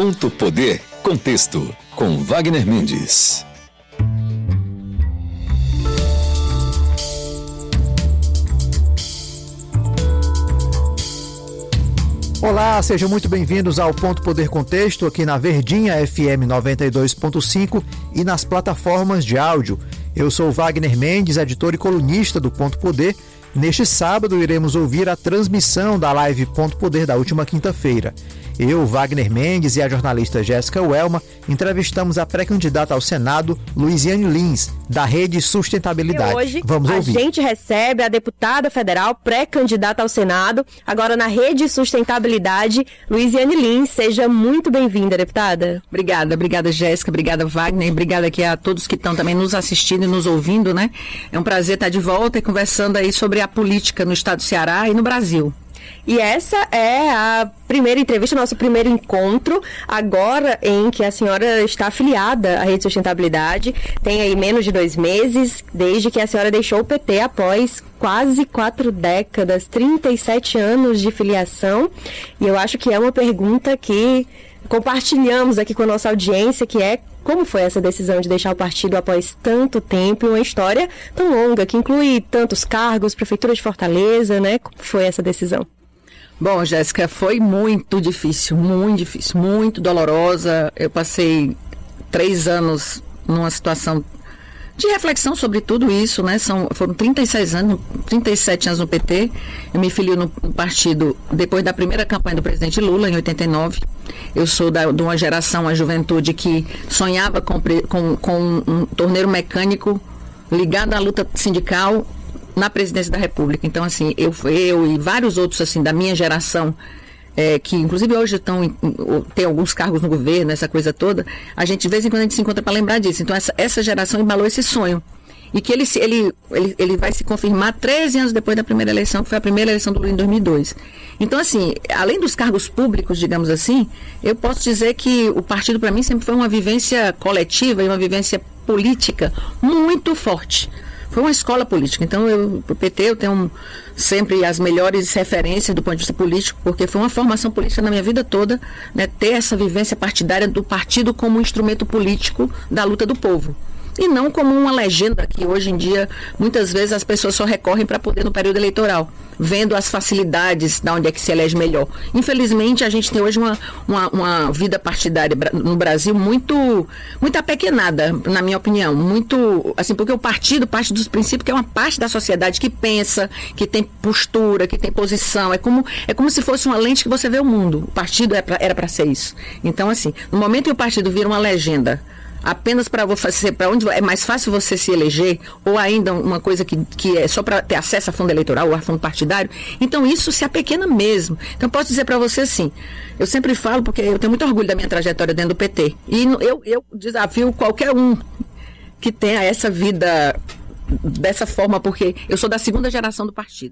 Ponto Poder Contexto, com Wagner Mendes. Olá, sejam muito bem-vindos ao Ponto Poder Contexto, aqui na Verdinha FM 92.5 e nas plataformas de áudio. Eu sou Wagner Mendes, editor e colunista do Ponto Poder. Neste sábado, iremos ouvir a transmissão da live Ponto Poder da última quinta-feira. Eu, Wagner Mendes e a jornalista Jéssica Welma entrevistamos a pré-candidata ao Senado, Luiziane Lins, da Rede Sustentabilidade. E hoje, vamos ouvir. A gente recebe a deputada federal pré-candidata ao Senado, agora na Rede Sustentabilidade, Luiziane Lins. Seja muito bem-vinda, deputada. Obrigada, Jéssica, obrigada, Wagner, obrigada aqui a todos que estão também nos assistindo e nos ouvindo, né? É um prazer estar de volta e conversando aí sobre a política no estado do Ceará e no Brasil. E essa é a primeira entrevista, nosso primeiro encontro, agora em que a senhora está afiliada à Rede Sustentabilidade. Tem aí menos de 2 meses, desde que a senhora deixou o PT após quase 4 décadas, 37 anos de filiação. E eu acho que é uma pergunta que compartilhamos aqui com a nossa audiência, que é: como foi essa decisão de deixar o partido após tanto tempo e uma história tão longa, que inclui tantos cargos, Prefeitura de Fortaleza, né? Como foi essa decisão? Bom, Jéssica, foi muito difícil, muito dolorosa. Eu passei 3 anos numa situação de reflexão sobre tudo isso, né? Foram 37 anos no PT. Eu me filio no partido depois da primeira campanha do presidente Lula, em 89. Eu sou de uma geração, uma juventude que sonhava com um torneiro mecânico ligado à luta sindical na presidência da República. Então, assim, eu e vários outros, assim, da minha geração, que inclusive hoje tem alguns cargos no governo, essa coisa toda, a gente de vez em quando a gente se encontra para lembrar disso. Então essa geração embalou esse sonho. E que ele vai se confirmar 13 anos depois da primeira eleição, que foi a primeira eleição do Lula em 2002. Então, assim, além dos cargos públicos, digamos assim, eu posso dizer que o partido para mim sempre foi uma vivência coletiva e uma vivência política muito forte. Foi uma escola política. Então, o PT, eu tenho sempre as melhores referências do ponto de vista político, porque foi uma formação política na minha vida toda, né, ter essa vivência partidária do partido como um instrumento político da luta do povo. E não como uma legenda que hoje em dia, muitas vezes, as pessoas só recorrem para poder no período eleitoral, vendo as facilidades de onde é que se elege melhor. Infelizmente, a gente tem hoje uma vida partidária no Brasil muito apequenada, na minha opinião. Muito, assim, porque o partido parte dos princípios que é uma parte da sociedade que pensa, que tem postura, que tem posição. É como se fosse uma lente que você vê o mundo. O partido era para ser isso. Então, assim, no momento que o partido vira uma legenda apenas para onde é mais fácil você se eleger, ou ainda uma coisa que é só para ter acesso a fundo eleitoral ou a fundo partidário, então isso se apequena mesmo. Então posso dizer para você assim, eu sempre falo, porque eu tenho muito orgulho da minha trajetória dentro do PT, e eu desafio qualquer um que tenha essa vida dessa forma, porque eu sou da 2ª geração do partido.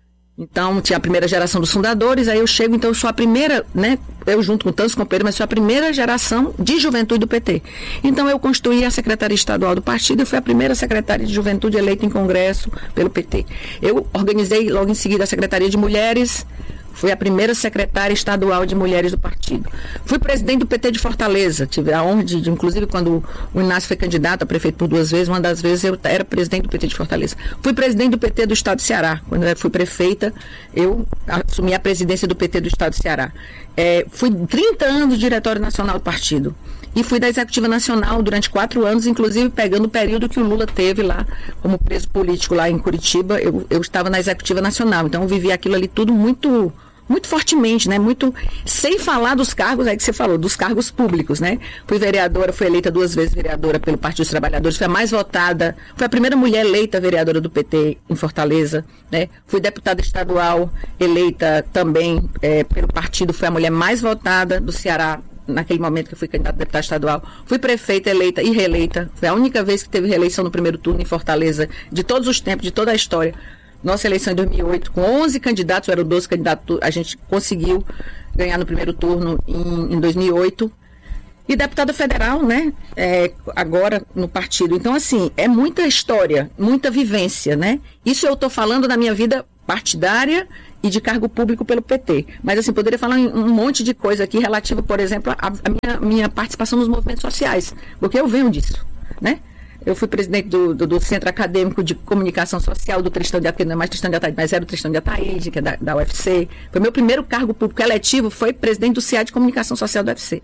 Então, tinha a primeira geração dos fundadores, aí eu chego, então eu sou a primeira, né, eu junto com tantos companheiros, mas sou a primeira geração de juventude do PT. Então, eu constituí a Secretaria Estadual do partido e fui a primeira secretária de juventude eleita em congresso pelo PT. Eu organizei logo em seguida a Secretaria de Mulheres, fui a primeira secretária estadual de mulheres do partido. Fui presidente do PT de Fortaleza. Tive a honra de inclusive, quando o Inácio foi candidato a prefeito por 2 vezes, uma das vezes eu era presidente do PT de Fortaleza. Fui presidente do PT do estado do Ceará. Quando eu fui prefeita, eu assumi a presidência do PT do estado do Ceará. Fui 30 anos diretório nacional do partido. E fui da Executiva Nacional durante 4 anos, inclusive pegando o período que o Lula teve lá como preso político lá em Curitiba. Eu estava na Executiva Nacional, então eu vivi aquilo ali tudo muito fortemente, né? Muito, sem falar dos cargos, aí que você falou, dos cargos públicos, né? Fui vereadora, fui eleita 2 vezes vereadora pelo Partido dos Trabalhadores, fui a mais votada, fui a primeira mulher eleita vereadora do PT em Fortaleza, né? Fui deputada estadual, eleita também pelo partido, fui a mulher mais votada do Ceará, naquele momento que eu fui candidata a deputada estadual. Fui prefeita, eleita e reeleita. Foi a única vez que teve reeleição no primeiro turno em Fortaleza, de todos os tempos, de toda a história. Nossa eleição em 2008, com 11 candidatos, eram 12 candidatos, a gente conseguiu ganhar no primeiro turno em 2008. E deputada federal, né, agora no partido. Então, assim, é muita história, muita vivência, né? Isso eu estou falando da minha vida partidária e de cargo público pelo PT. Mas, assim, poderia falar um monte de coisa aqui relativa, por exemplo, à minha participação nos movimentos sociais, porque eu venho disso, né? Eu fui presidente do Centro Acadêmico de Comunicação Social do Tristão de Ataíde, não é mais Tristão de Ataíde, mas era o Tristão de Ataíde, que é da UFC. Foi meu primeiro cargo público eletivo, foi presidente do CIA de Comunicação Social do UFC.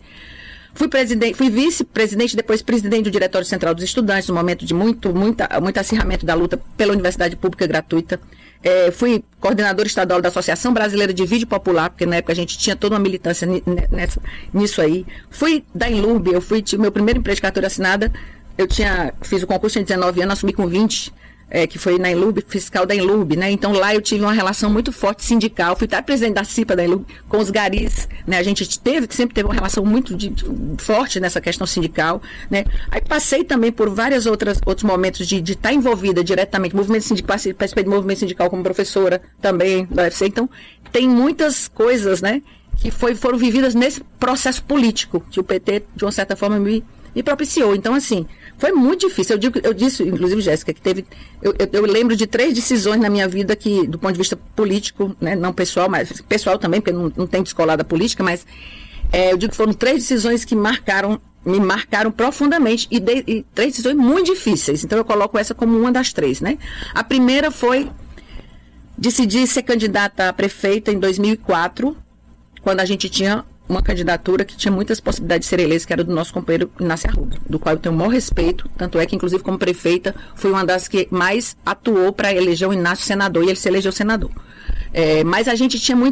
Fui vice-presidente e depois presidente do Diretório Central dos Estudantes, no momento de muito acirramento da luta pela universidade pública gratuita. Fui coordenadora estadual da Associação Brasileira de Vídeo Popular, porque na época a gente tinha toda uma militância nisso aí. Fui da Enlurb, tive meu primeiro emprego de carteira assinada, fiz o concurso, tinha 19 anos, assumi com 20, que foi na Enlurb, fiscal da Enlurb, né? Então lá eu tive uma relação muito forte sindical, fui até presidente da CIPA da Enlurb, com os garis, né? A gente sempre teve uma relação muito forte nessa questão sindical, né? Aí passei também por outros momentos de estar envolvida diretamente, movimento sindical, participei do movimento sindical como professora também da UFC, então tem muitas coisas, né? Que foram vividas nesse processo político, que o PT, de uma certa forma, me propiciou. Então, assim, foi muito difícil. Eu disse, inclusive, Jéssica, que teve... Eu lembro de 3 decisões na minha vida que, do ponto de vista político, né, não pessoal, mas pessoal também, porque não tem descolada política, mas eu digo que foram 3 decisões que me marcaram profundamente e 3 decisões muito difíceis. Então, eu coloco essa como uma das 3, né? A primeira foi decidir ser candidata a prefeita em 2004, quando a gente tinha uma candidatura que tinha muitas possibilidades de ser eleita, que era do nosso companheiro Inácio Arruda, do qual eu tenho o maior respeito, tanto é que, inclusive, como prefeita, fui uma das que mais atuou para eleger o Inácio senador, e ele se elegeu senador. Mas a gente tinha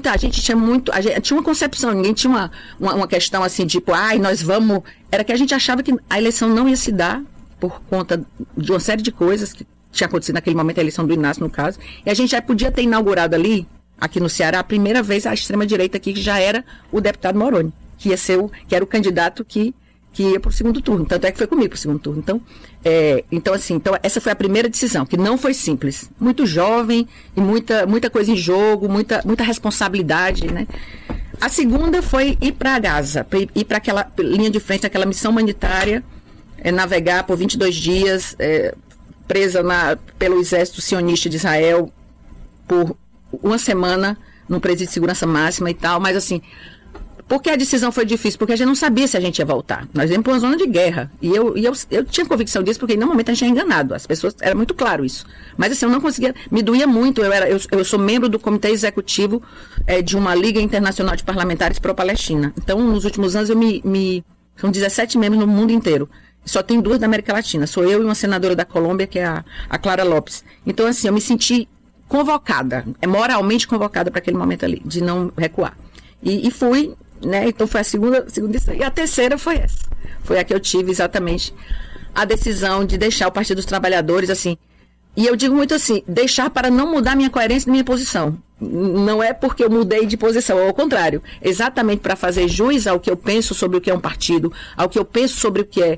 uma concepção, ninguém tinha uma questão assim, tipo, nós vamos... Era que a gente achava que a eleição não ia se dar, por conta de uma série de coisas que tinha acontecido naquele momento, a eleição do Inácio, no caso, e a gente já podia ter inaugurado ali, aqui no Ceará, a primeira vez a extrema-direita aqui, que já era o deputado Moroni, que era o candidato que ia para o segundo turno. Tanto é que foi comigo para o segundo turno. Então, essa foi a primeira decisão, que não foi simples. Muito jovem e muita coisa em jogo, muita responsabilidade, né? A segunda foi ir para a Gaza, ir para aquela linha de frente, aquela missão humanitária, navegar por 22 dias, presa pelo exército sionista de Israel por uma semana num presídio de segurança máxima e tal, mas assim, por que a decisão foi difícil? Porque a gente não sabia se a gente ia voltar. Nós íamos para uma zona de guerra, e eu tinha convicção disso, porque em nenhum momento a gente tinha enganado, as pessoas, era muito claro isso, mas assim, eu não conseguia, me doía muito, eu sou membro do comitê executivo de uma Liga Internacional de Parlamentares pró-Palestina, então nos últimos anos são 17 membros no mundo inteiro, só tem 2 da América Latina, sou eu e uma senadora da Colômbia, que é a Clara Lopes. Então assim, eu me senti convocada, moralmente convocada para aquele momento ali, de não recuar. E fui, né? Então foi a segunda decisão. E a terceira foi essa. Foi a que eu tive exatamente a decisão de deixar o Partido dos Trabalhadores, assim. E eu digo muito assim, deixar para não mudar minha coerência e minha posição. Não é porque eu mudei de posição, ao contrário. Exatamente para fazer jus ao que eu penso sobre o que é um partido, ao que eu penso sobre o que é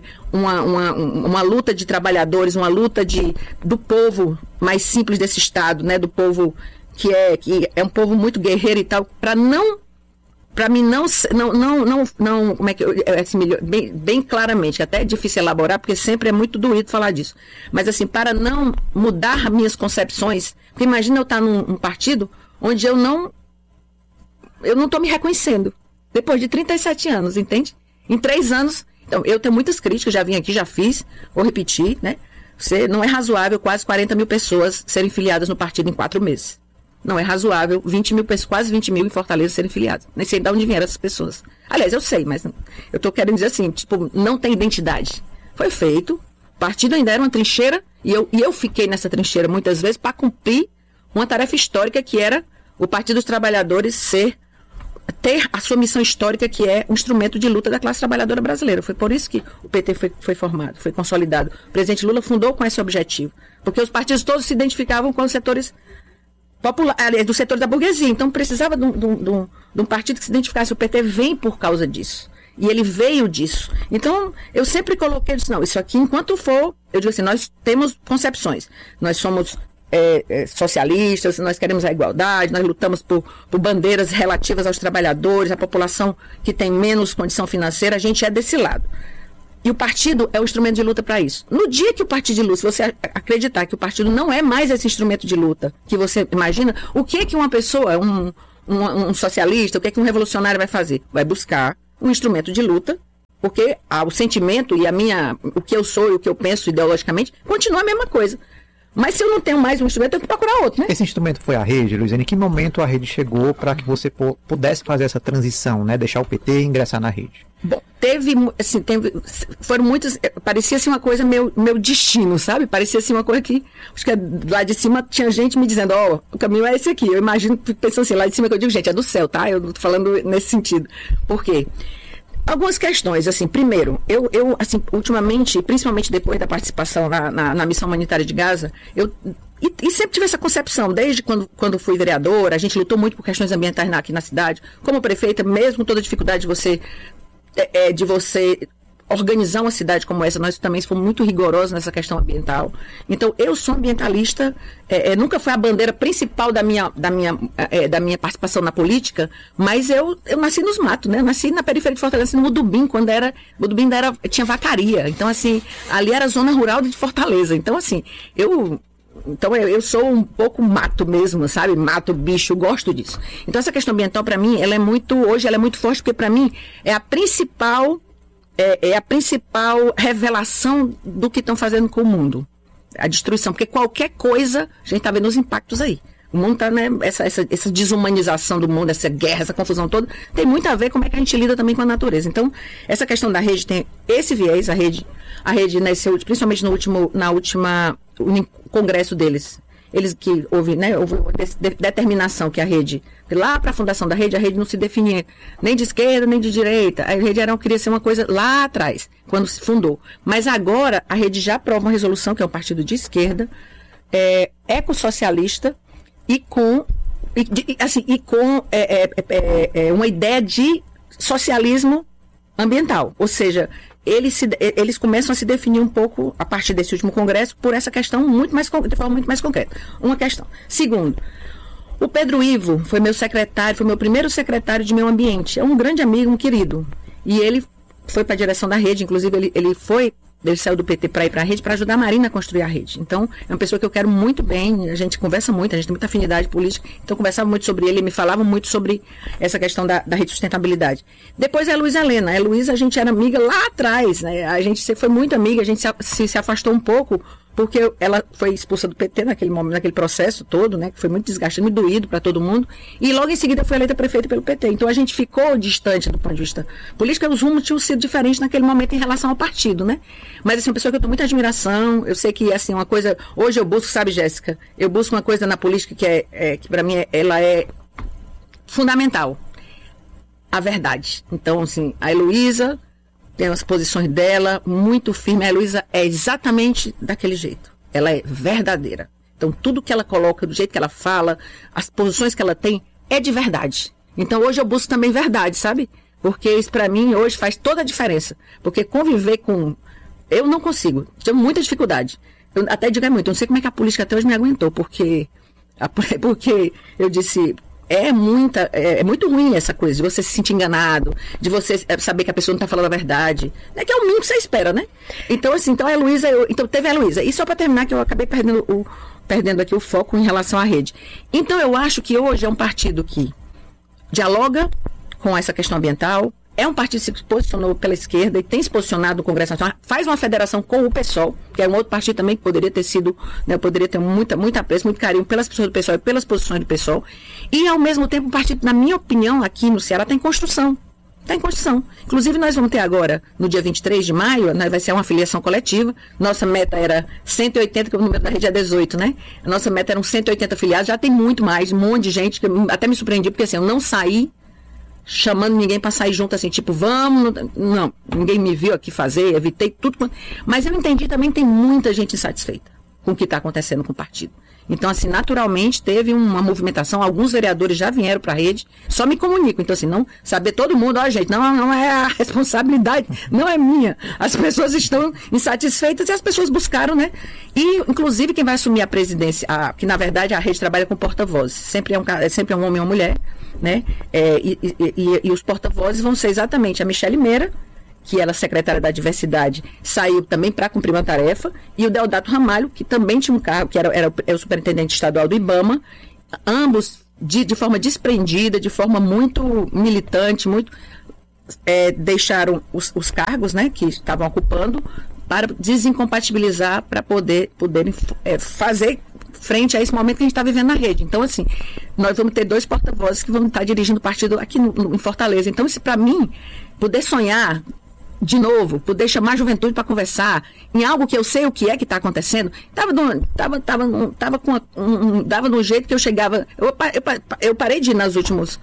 uma luta de trabalhadores, uma luta do povo mais simples desse Estado, né? Do povo que é um povo muito guerreiro e tal, para mim não, como é que assim, bem claramente, até é difícil elaborar, porque sempre é muito doído falar disso, mas assim, para não mudar minhas concepções, porque imagina eu estar num partido onde eu não estou me reconhecendo, depois de 37 anos, entende? Em 3 anos, então, eu tenho muitas críticas, já vim aqui, já fiz, vou repetir, né? Não é razoável quase 40 mil pessoas serem filiadas no partido em 4 meses. Não é razoável 20 mil pessoas, quase 20 mil em Fortaleza serem filiadas. Nem sei de onde vieram essas pessoas. Aliás, eu sei, mas eu estou querendo dizer assim, tipo, não tem identidade. Foi feito, o partido ainda era uma trincheira, e eu fiquei nessa trincheira muitas vezes para cumprir uma tarefa histórica que era o Partido dos Trabalhadores ter a sua missão histórica, que é um instrumento de luta da classe trabalhadora brasileira. Foi por isso que o PT foi formado, foi consolidado. O presidente Lula fundou com esse objetivo, porque os partidos todos se identificavam com os setores do setor da burguesia, então precisava de um partido que se identificasse. O PT vem por causa disso, e ele veio disso. Então, eu sempre coloquei isso, não, isso aqui, enquanto for, eu digo assim, nós temos concepções, nós somos socialistas, nós queremos a igualdade, nós lutamos por bandeiras relativas aos trabalhadores, a população que tem menos condição financeira, a gente é desse lado. E o partido é o instrumento de luta para isso. No dia que o partido de luta, se você acreditar que o partido não é mais esse instrumento de luta que você imagina, o que é que uma pessoa, um socialista, o que é que um revolucionário vai fazer? Vai buscar um instrumento de luta, porque o sentimento e o que eu sou e o que eu penso ideologicamente continua a mesma coisa. Mas se eu não tenho mais um instrumento, eu tenho que procurar outro, né? Esse instrumento foi a rede, Luiziane. Em que momento a rede chegou para que você pudesse fazer essa transição, né? Deixar o PT e ingressar na rede? Bom, foram muitas, parecia assim uma coisa meu destino, sabe? Parecia assim uma coisa que, acho que lá de cima tinha gente me dizendo, o caminho é esse aqui. Eu imagino, pensando assim, lá de cima que eu digo, gente, é do céu, tá? Eu tô falando nesse sentido. Por quê? Algumas questões, assim, primeiro, eu assim, ultimamente, principalmente depois da participação na missão humanitária de Gaza, e sempre tive essa concepção, desde quando fui vereadora, a gente lutou muito por questões ambientais aqui na cidade, como prefeita, mesmo com toda a dificuldade de você organizar uma cidade como essa, nós também fomos muito rigorosos nessa questão ambiental. Então, eu sou ambientalista, nunca foi a bandeira principal da minha participação na política, mas eu nasci nos matos, né? Eu nasci na periferia de Fortaleza, no Mudubim, Mudubim ainda tinha vacaria. Então, assim, ali era a zona rural de Fortaleza. Então, assim, eu sou um pouco mato mesmo, sabe? Mato, bicho, gosto disso. Então, essa questão ambiental, para mim, hoje ela é muito forte, porque para mim é a principal revelação do que estão fazendo com o mundo. A destruição, porque qualquer coisa, a gente está vendo os impactos aí. O mundo está, né, essa desumanização do mundo, essa guerra, essa confusão toda, tem muito a ver com como é que a gente lida também com a natureza. Então, essa questão da rede tem esse viés, a rede nasceu, principalmente no último congresso deles. Eles que houve uma determinação que a rede, lá para a fundação da rede, a rede não se definia nem de esquerda nem de direita. A rede queria ser uma coisa lá atrás, quando se fundou. Mas agora a rede já aprova uma resolução, que é um partido de esquerda, ecossocialista e com uma ideia de socialismo ambiental. Ou seja, eles começam a se definir um pouco, a partir desse último congresso, por essa questão de forma muito mais concreta. Uma questão. Segundo, o Pedro Ivo foi meu primeiro secretário de meio ambiente. É um grande amigo, um querido. E ele foi para a direção da rede, inclusive ele saiu do PT para ir para a rede, para ajudar a Marina a construir a rede. Então, é uma pessoa que eu quero muito bem, a gente conversa muito, a gente tem muita afinidade política, então eu conversava muito sobre ele me falava muito sobre essa questão da rede de sustentabilidade. Depois é a Luísa Helena. A Luísa, a gente era amiga lá atrás, né? A gente foi muito amiga, a gente se afastou um pouco, porque ela foi expulsa do PT naquele momento, naquele processo todo, né? Que foi muito desgastante, muito doído para todo mundo. E logo em seguida foi eleita prefeita pelo PT. Então a gente ficou distante do ponto de vista político, os rumos tinham sido diferentes naquele momento em relação ao partido, né? Mas assim, uma pessoa que eu tenho muita admiração, eu sei que assim, uma coisa, hoje eu busco, sabe, Jéssica, eu busco uma coisa na política que para mim ela é fundamental. A verdade. Então, assim, a Heloísa tem as posições dela muito firme. A Heloísa é exatamente daquele jeito. Ela é verdadeira. Então, tudo que ela coloca, do jeito que ela fala, as posições que ela tem, é de verdade. Então, hoje eu busco também verdade, sabe? Porque isso, para mim, hoje faz toda a diferença. Porque conviver com... Eu não consigo. Tenho muita dificuldade. Eu até digo muito. Eu não sei como é que a política até hoje me aguentou. Porque eu disse... É muito ruim essa coisa, de você se sentir enganado, de você saber que a pessoa não está falando a verdade. É que é o mínimo que você espera, né? Então, assim, então teve a Heloísa. E só para terminar, que eu acabei perdendo aqui o foco em relação à rede. Então, eu acho que hoje é um partido que dialoga com essa questão ambiental, é um partido que se posicionou pela esquerda e tem se posicionado no Congresso Nacional, faz uma federação com o PSOL, que é um outro partido também que poderia ter sido, né, poderia ter muito apreço, muito carinho pelas pessoas do PSOL e pelas posições do PSOL, e ao mesmo tempo um partido, na minha opinião, aqui no Ceará, está em construção. Está em construção. Inclusive, nós vamos ter agora, no dia 23 de maio, né, vai ser uma filiação coletiva. Nossa meta era 180, que o número da rede é 18, né? A nossa meta eram 180 filiados, já tem muito mais, um monte de gente, que até me surpreendi, porque assim, eu não saí chamando ninguém para sair junto, assim, tipo, vamos, não, ninguém me viu aqui fazer, evitei tudo, mas eu entendi também que tem muita gente insatisfeita com o que está acontecendo com o partido. Então, assim, naturalmente teve uma movimentação, alguns vereadores já vieram para a rede, só me comunicam, então assim, não saber todo mundo, ó, gente, não é a responsabilidade, não é minha, as pessoas estão insatisfeitas e as pessoas buscaram, né, e inclusive quem vai assumir a presidência, que na verdade a rede trabalha com porta-vozes, sempre é um homem ou uma mulher, né, e os porta-vozes vão ser exatamente a Michele Meira que era secretária da Diversidade, saiu também para cumprir uma tarefa, e o Deodato Ramalho, que também tinha um cargo, que era o superintendente estadual do IBAMA, ambos de forma desprendida, de forma muito militante, deixaram os cargos, né, que estavam ocupando para desincompatibilizar, para poderem fazer frente a esse momento que a gente está vivendo na rede. Então, assim, nós vamos ter 2 porta-vozes que vão estar dirigindo o partido aqui em Fortaleza. Então, isso, para mim, poder sonhar de novo, poder chamar a juventude para conversar em algo que eu sei o que é que está acontecendo, dava de um jeito que eu chegava. Eu parei de ir nos últimos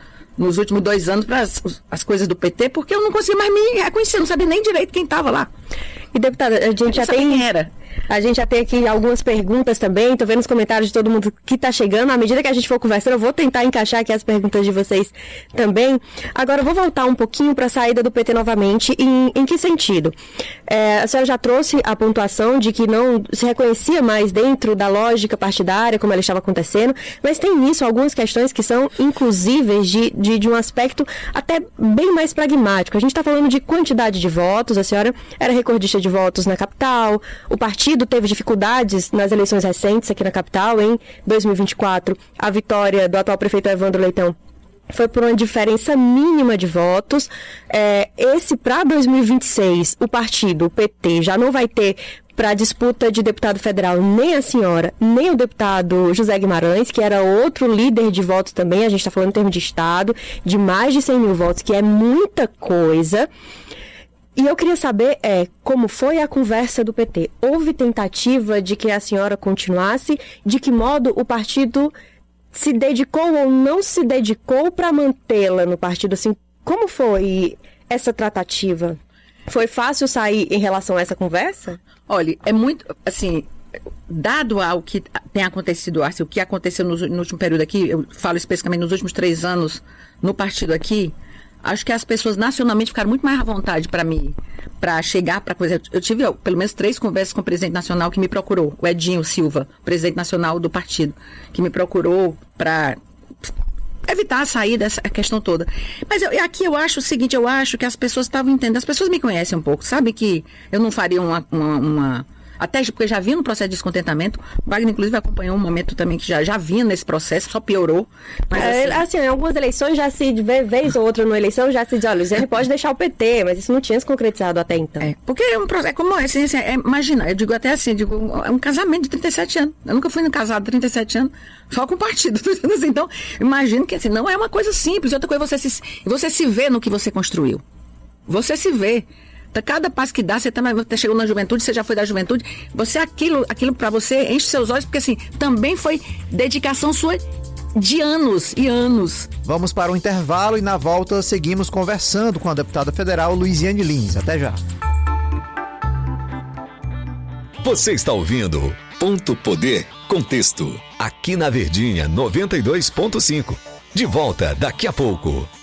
2 anos para as coisas do PT, porque eu não conseguia mais me reconhecer, não sabia nem direito quem estava lá. E, deputada, a gente já tem... quem era. A gente já tem aqui algumas perguntas também, estou vendo os comentários de todo mundo que está chegando. À medida que a gente for conversando, eu vou tentar encaixar aqui as perguntas de vocês também. Agora, eu vou voltar um pouquinho para a saída do PT novamente. Em que sentido? A senhora já trouxe a pontuação de que não se reconhecia mais dentro da lógica partidária, como ela estava acontecendo, mas tem nisso algumas questões que são inclusíveis de um aspecto até bem mais pragmático. A gente está falando de quantidade de votos, a senhora era recordista de votos na capital, o partido teve dificuldades nas eleições recentes aqui na capital. Em 2024, a vitória do atual prefeito Evandro Leitão foi por uma diferença mínima de votos. Esse, para 2026, o partido, o PT, já não vai ter para a disputa de deputado federal nem a senhora, nem o deputado José Guimarães, que era outro líder de votos também. A gente está falando em termos de estado, de mais de 100 mil votos, que é muita coisa. E eu queria saber como foi a conversa do PT. Houve tentativa de que a senhora continuasse? De que modo o partido se dedicou ou não se dedicou para mantê-la no partido? Assim, como foi essa tratativa? Foi fácil sair em relação a essa conversa? Olha, é muito, assim, dado ao que tem acontecido, assim, o que aconteceu no último período aqui, eu falo especificamente nos últimos 3 anos no partido aqui, acho que as pessoas nacionalmente ficaram muito mais à vontade para chegar para coisa. Eu tive pelo menos 3 conversas com o presidente nacional que me procurou, o Edinho Silva, presidente nacional do partido, que me procurou para evitar a saída dessa questão toda. Mas aqui eu acho o seguinte, eu acho que as pessoas estavam entendendo, as pessoas me conhecem um pouco, sabe que eu não faria uma até porque já vinha no processo de descontentamento. O Wagner, inclusive, acompanhou um momento também que já vinha nesse processo, só piorou. Mas, assim, em algumas eleições, já se vez ou outra numa eleição, já se diz, olha, ele pode deixar o PT, mas isso não tinha se concretizado até então. Porque é um processo, como assim, imagina, eu digo até assim, é um casamento de 37 anos. Eu nunca fui casado de 37 anos, só com o partido. Então, imagino que assim, não é uma coisa simples. Outra coisa, você se vê no que você construiu. Você se vê. Cada passo que dá, você chegou na juventude, você já foi da juventude, aquilo para você enche seus olhos, porque assim, também foi dedicação sua de anos e anos. Vamos para o intervalo e na volta seguimos conversando com a deputada federal Luiziane Lins. Até já. Você está ouvindo Ponto Poder Contexto, aqui na Verdinha 92.5. De volta daqui a pouco.